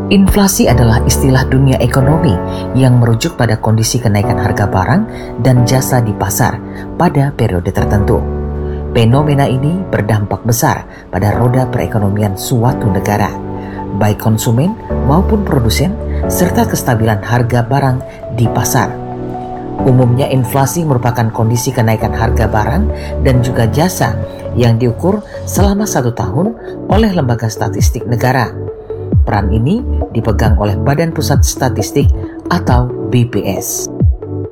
Inflasi adalah istilah dunia ekonomi yang merujuk pada kondisi kenaikan harga barang dan jasa di pasar pada periode tertentu. Fenomena ini berdampak besar pada roda perekonomian suatu negara, baik konsumen maupun produsen, serta kestabilan harga barang di pasar. Umumnya inflasi merupakan kondisi kenaikan harga barang dan juga jasa yang diukur selama 1 tahun oleh Lembaga Statistik Negara. Peran ini dipegang oleh Badan Pusat Statistik atau BPS.